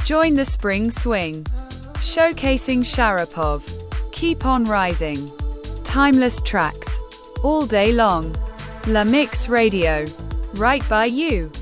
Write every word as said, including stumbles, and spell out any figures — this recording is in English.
Join the spring swing. Showcasing Sharapov. Keep on rising. Timeless tracks. All day long. La Mix Radio. Right by you.